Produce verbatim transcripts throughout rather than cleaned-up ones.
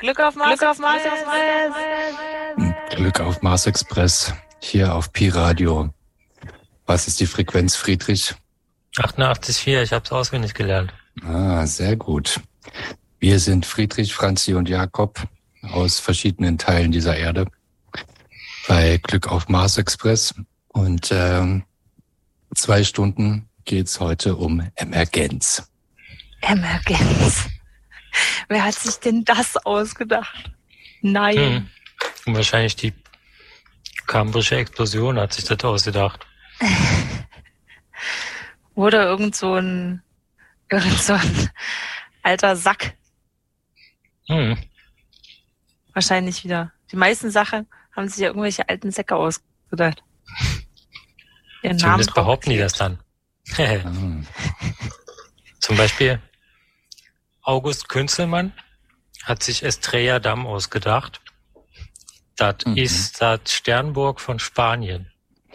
Glück auf Mars, Glück auf Mars Express. Glück auf Mars Express, hier auf Pi Radio. Was ist die Frequenz, Friedrich? achtundachtzig Komma vier, ich habe es auswendig gelernt. Ah, sehr gut. Wir sind Friedrich, Franzi und Jakob aus verschiedenen Teilen dieser Erde bei Glück auf Mars Express. Und ähm, zwei Stunden geht's heute um Emergenz. Emergenz. Wer hat sich denn das ausgedacht? Nein. Hm. Und wahrscheinlich die kambrische Explosion hat sich das ausgedacht. Oder irgend so ein, irgend so ein alter Sack. Hm. Wahrscheinlich wieder. Die meisten Sachen haben sich ja irgendwelche alten Säcke ausgedacht. Ihren Zumindest Namen behaupten die das dann. Zum Beispiel August Künzelmann hat sich Estrella Damm ausgedacht. Das mhm. ist das Sternburg von Spanien.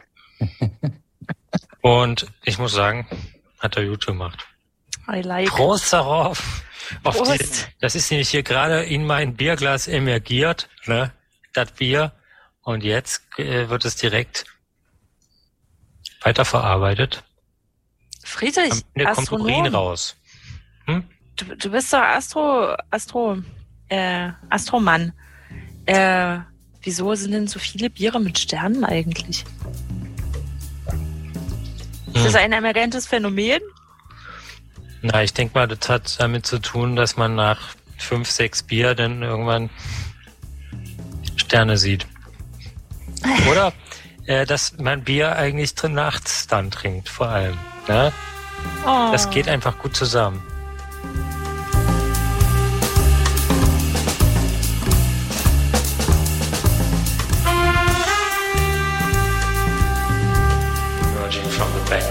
Und ich muss sagen, hat er gut gemacht. I like. Prost darauf. Auf Prost. Die, das ist nämlich hier gerade in mein Bierglas emergiert, ne? Das Bier. Und jetzt äh, wird es direkt weiterverarbeitet. Friedrich, Am Ende kommt Urin raus. Hm? Du, du bist doch Astro, Astro, äh, Astromann. Äh, wieso sind denn so viele Biere mit Sternen eigentlich? Hm. Ist das ein emergentes Phänomen? Na, ich denke mal, das hat damit zu tun, dass man nach fünf, sechs Bier dann irgendwann Sterne sieht. Oder äh, dass man Bier eigentlich drin nachts dann trinkt, vor allem. Ne? Oh. Das geht einfach gut zusammen.